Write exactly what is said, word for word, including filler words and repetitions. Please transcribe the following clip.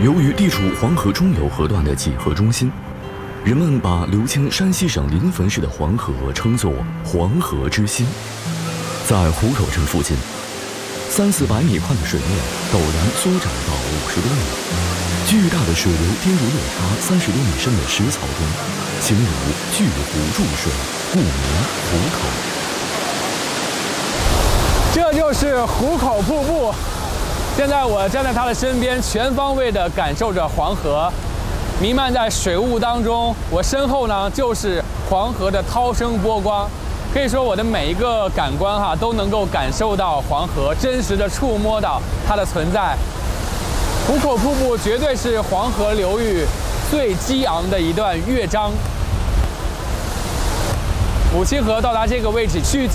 由于地处黄河中游河段的几何中心，人们把流经山西省临汾市的黄河称作黄河之心。在壶口镇附近，三四百米宽的水面陡然缩窄到五十多米，巨大的水流跌入落差三十多米深的石槽中，形如巨湖注水，故名壶口。 这就是壶口瀑布。现在我站在它的身边，全方位地感受着黄河，弥漫在水雾当中。我身后呢，就是黄河的涛声波光。可以说，我的每一个感官哈都能够感受到黄河，真实的触摸到它的存在。壶口瀑布绝对是黄河流域最激昂的一段乐章。五七河到达这个位置，距